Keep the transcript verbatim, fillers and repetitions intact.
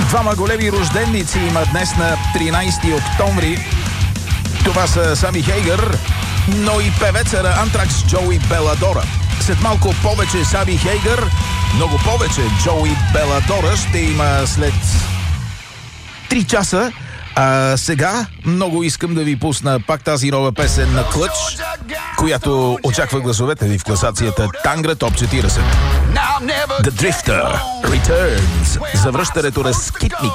Двама големи рожденици има днес на тринайсети октомври. Това са Сами Хейгър, но и певеца на Антракс Джоуи Беладора. След малко повече Сами Хейгър, много повече Джоуи Беладора ще има след три часа. А сега много искам да ви пусна пак тази нова песен на Клъч, която очаква гласовете ви в класацията Тангра Топ четирийсет. The Drifter Returns. Завръщането на Скитник.